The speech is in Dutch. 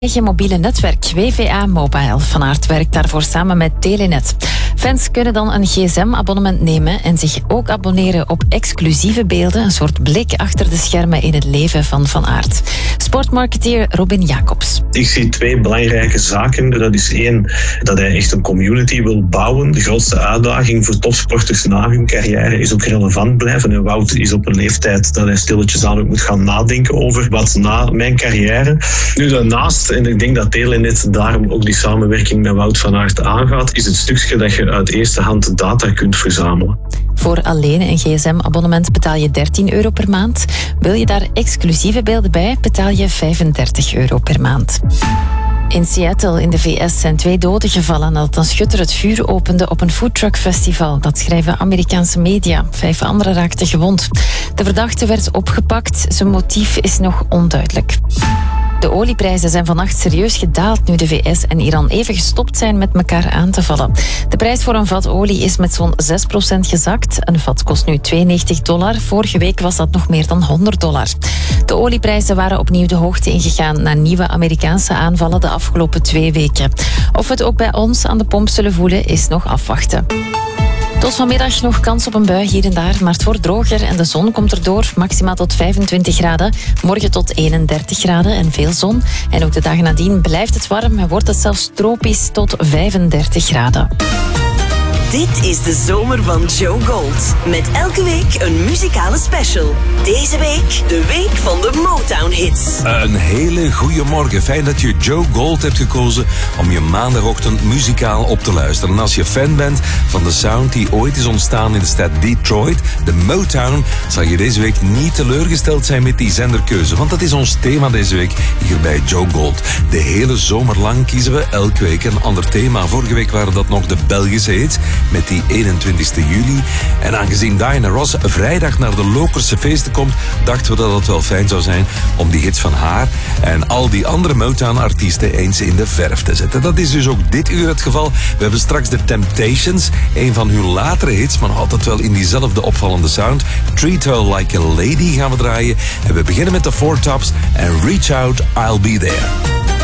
Eigen mobiele netwerk, WVA Mobile. Van Aert werkt daarvoor samen met Telenet. Fans kunnen dan een gsm-abonnement nemen en zich ook abonneren op exclusieve beelden, een soort blik achter de schermen in het leven van Van Aert. Sportmarketeer Robin Jacobs. Ik zie twee belangrijke zaken. Dat is één, dat hij echt een community wil bouwen. De grootste uitdaging voor topsporters na hun carrière is ook relevant blijven. En Wout is op een leeftijd dat hij stilletjes aan ook moet gaan nadenken over wat na mijn carrière. Nu daarnaast, en ik denk dat Telenet daarom ook die samenwerking met Wout van Aert aangaat, is het stukje dat je uit eerste hand data kunt verzamelen. Voor alleen een gsm-abonnement betaal je €13 per maand. Wil je daar exclusieve beelden bij, betaal je €35 per maand. In Seattle in de VS zijn 2 doden gevallen nadat een schutter het vuur opende op een foodtruckfestival. Dat schrijven Amerikaanse media. 5 anderen raakten gewond. De verdachte werd opgepakt. Zijn motief is nog onduidelijk. De olieprijzen zijn vannacht serieus gedaald nu de VS en Iran even gestopt zijn met elkaar aan te vallen. De prijs voor een vat olie is met zo'n 6% gezakt. Een vat kost nu $92. Vorige week was dat nog meer dan $100. De olieprijzen waren opnieuw de hoogte ingegaan na nieuwe Amerikaanse aanvallen de afgelopen 2 weken. Of we het ook bij ons aan de pomp zullen voelen, is nog afwachten. Tot vanmiddag nog kans op een bui hier en daar, maar het wordt droger en de zon komt erdoor. Maximaal tot 25 graden, morgen tot 31 graden en veel zon. En ook de dagen nadien blijft het warm en wordt het zelfs tropisch tot 35 graden. Dit is de zomer van Joe Gold. Met elke week een muzikale special. Deze week de week van de Motown-hits. Een hele goede morgen. Fijn dat je Joe Gold hebt gekozen om je maandagochtend muzikaal op te luisteren. En als je fan bent van de sound die ooit is ontstaan in de stad Detroit, de Motown, zal je deze week niet teleurgesteld zijn met die zenderkeuze. Want dat is ons thema deze week hier bij Joe Gold. De hele zomer lang kiezen we elke week een ander thema. Vorige week waren dat nog de Belgische hits met die 21 juli. En aangezien Diana Ross vrijdag naar de Lokerse feesten komt, dachten we dat het wel fijn zou zijn om die hits van haar en al die andere Motown-artiesten eens in de verf te zetten. Dat is dus ook dit uur het geval. We hebben straks The Temptations, een van hun latere hits, maar nog altijd wel in diezelfde opvallende sound. Treat Her Like a Lady gaan we draaien. En we beginnen met de Four Tops en Reach Out, I'll Be There.